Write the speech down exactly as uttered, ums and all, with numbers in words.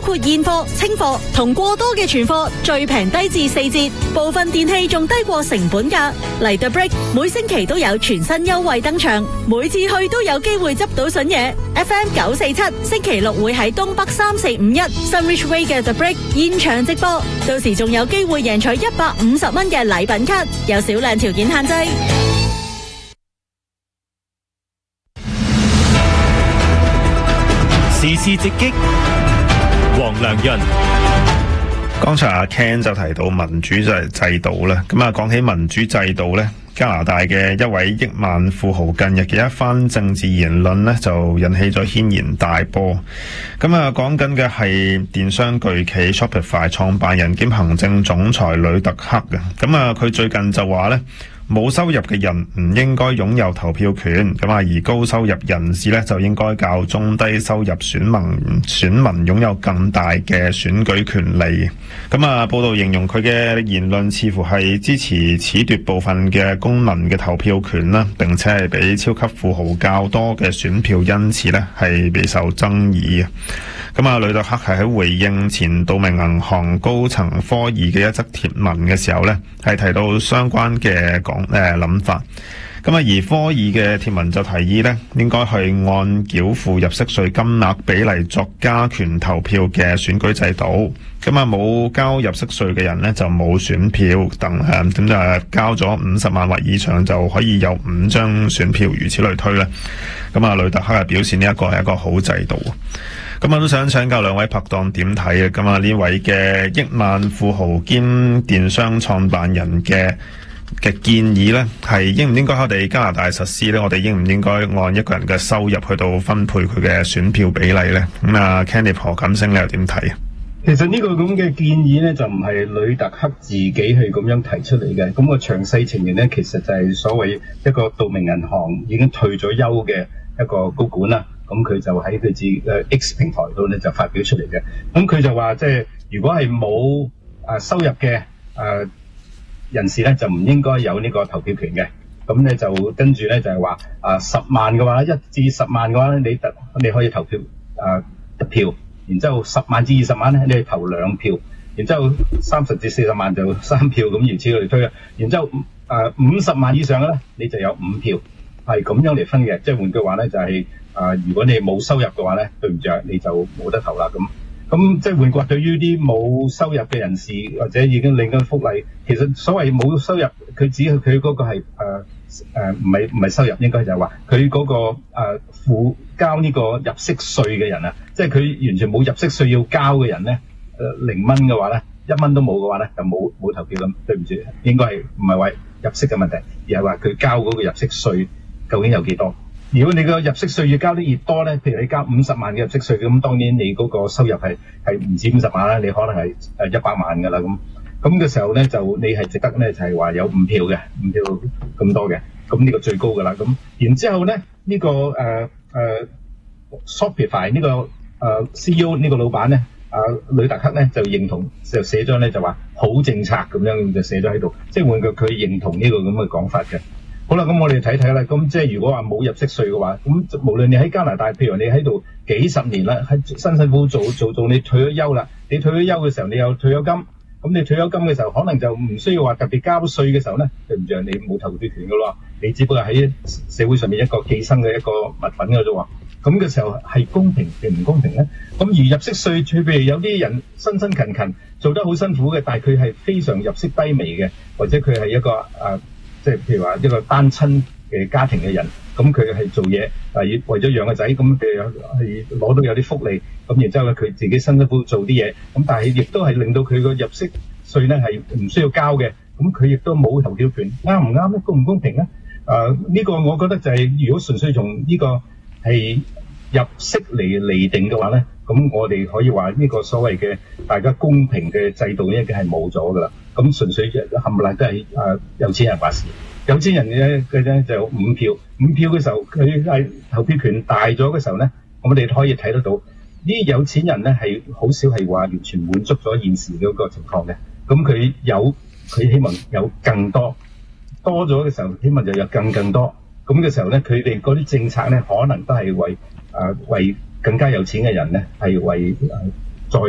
括現貨、清貨同過多嘅存貨，最平低至四折，部分電器仲低過成本價。嚟 The Brick 每星期都有全新優惠登場，每次去都有機會執到筍嘢。F M 九四七星期六會喺東北三四五一 Sunridge Way 嘅 The Brick 現場直播，到時仲有機會贏取一百五十蚊嘅禮品卡，有少量條件限制。 時事直擊，黃良潤。 剛才阿 Ken 就提到民主就係制度啦，咁啊講起民主制度呢，加拿大嘅一位億萬富豪近日嘅一番政治言論呢，就引起咗軒然大波。咁啊講緊嘅係電商巨企 Shopify 創辦人兼行政總裁呂特克嘅，咁啊佢最近就話呢，冇收入嘅人唔應該擁有投票權，咁啊而高收入人士咧就應該較中低收入選民選民擁有更大嘅選舉權利。咁啊報道形容佢嘅言論似乎係支持褫奪部分嘅公民嘅投票權啦，並且係比超級富豪較多嘅選票，因此咧係備受爭議嘅。咁啊呂特克係喺回應前道明銀行高層科爾嘅一則貼文嘅時候咧，係提到相關嘅講誒諗法。咁啊而科爾嘅貼文就提議咧，應該去按繳付入息稅金額比例作加權投票嘅選舉制度。咁啊冇交入息稅嘅人咧就冇選票，等誒咁就交咗五十萬或以上就可以有五張選票，如此類推啦。咁啊呂特克係表示呢一個係一個好制度。咁我都想請教兩位拍檔點睇啊？咁啊呢位嘅億萬富豪兼電商創辦人嘅嘅建議呢，係應唔應該喺我哋加拿大實施呢？我哋應唔應該按一個人嘅收入去到分配佢嘅選票比例呢？咁啊 Candy 何錦星你又點睇啊？ 其實呢個咁嘅建議呢，就唔係呂特克自己去咁樣提出嚟嘅。咁個詳細情形呢，其實就係所謂一個道明銀行已經退咗休嘅一個高管啦。咁佢就喺佢自己嘅 X 平台度咧就發表出嚟嘅。咁佢就話即係如果係冇誒收入嘅誒人士咧，就唔應該有呢個投票權嘅。咁咧就跟住咧就係話啊十萬嘅話，一至十萬嘅話咧，你特你可以投票誒一票，然之後十萬至二十萬咧，你去投兩票，然之後三十至四十萬就三票，咁如此類推啊。然之後誒五十萬以上嘅咧，你就有五票，係咁樣嚟分嘅。即係換句話咧，就係、是。啊！如果你冇收入嘅話咧，對唔住啊，你就冇得投啦。咁咁即係換句話，對於啲冇收入嘅人士或者已經領緊福利，其實所謂冇收入，佢指佢嗰個係誒誒唔係唔係收入，應該就係話佢嗰個誒付交呢個入息稅嘅人啊，即係佢完全冇入息稅要交嘅人咧，誒零蚊嘅話咧，一蚊都冇嘅話咧，就冇冇投票咁。對唔住，應該係唔係話入息嘅問題，而係話佢交嗰個入息稅究竟有幾多？如果你個入息稅要交得越多咧，譬如你交五十萬嘅入息稅，咁當然你嗰個收入係係唔止五十萬啦，你可能係誒一百萬噶啦咁。咁嘅時候咧，就你係值得咧，就係話有五票嘅，五票咁多嘅，咁呢個最高噶啦。咁然之後咧，呢個誒誒 Shopify 呢個誒 C E O 呢個老闆咧，啊呂特克咧就認同就寫咗咧就話好政策咁樣就寫咗喺度，即係換句佢認同呢個咁嘅講法嘅。好啦，咁我哋睇睇啦。咁即係如果話冇入息稅嘅話，咁無論你喺加拿大，譬如你喺度幾十年啦，喺辛辛苦苦做做做，你退咗休啦，你退咗休嘅時候，你有退休金，咁你退休金嘅時候，可能就唔需要話特別交稅嘅時候咧，對唔住，你冇投票權噶咯，你只不過喺社會上面一個寄生嘅一個物品嘅啫喎。咁嘅時候係公平定唔公平咧？咁而入息稅，譬如有啲人辛辛勤勤做得好辛苦嘅，但係佢係非常入息低微嘅，或者佢係一個誒。呃即係譬如話一個單親嘅家庭嘅人，咁佢係做嘢，啊為咗養個仔，咁佢係攞到有啲福利，咁然之後咧佢自己辛辛苦苦做啲嘢，咁但係亦都係令到佢個入息稅咧係唔需要交嘅，咁佢亦都冇投票權，啱唔啱咧？公唔公平咧？啊呢個我覺得就係如果純粹從呢個係入息嚟釐定嘅話咧，咁我哋可以話呢個所謂嘅大家公平嘅制度咧，已經係冇咗噶啦。咁純粹冚唪唥都係誒有錢人話事，有錢人嘅嘅咧就有五票，五票嘅時候佢係投票權大咗嘅時候咧，我哋可以睇得到呢啲有錢人咧係好少係話完全滿足咗現時嗰個情況嘅，咁佢有佢希望有更多，多咗嘅時候希望就有更更多，咁嘅時候咧佢哋嗰啲政策咧可能都係為誒、呃、為更加有錢嘅人咧係為誒